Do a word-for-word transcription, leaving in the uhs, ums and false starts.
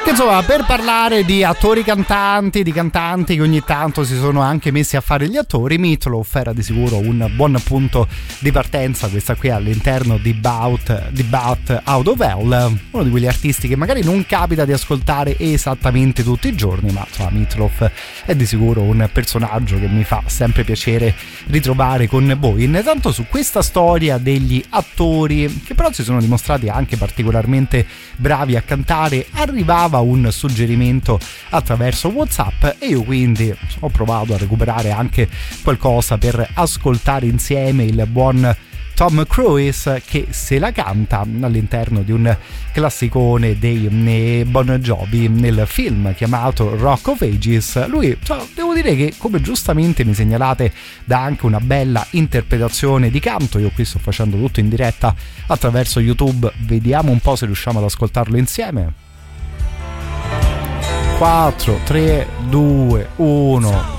Insomma, per parlare di attori cantanti, di cantanti che ogni tanto si sono anche messi a fare gli attori, Meat Loaf era di sicuro un buon punto di partenza, questa qui all'interno di Bout, di Bout Out of Hell, uno di quegli artisti che magari non capita di ascoltare esattamente tutti i giorni, ma insomma Meat Loaf è di sicuro un personaggio che mi fa sempre piacere ritrovare con voi. Intanto su questa storia degli attori che però si sono dimostrati anche particolarmente bravi a cantare, arrivava un suggerimento attraverso WhatsApp e io quindi ho provato a recuperare anche qualcosa per ascoltare insieme il buon Tom Cruise che se la canta all'interno di un classicone dei Bon Jovi nel film chiamato Rock of Ages. Lui, cioè, devo dire che come giustamente mi segnalate dà anche una bella interpretazione di canto. Io qui sto facendo tutto in diretta attraverso YouTube, vediamo un po' se riusciamo ad ascoltarlo insieme. quattro, tre, due, uno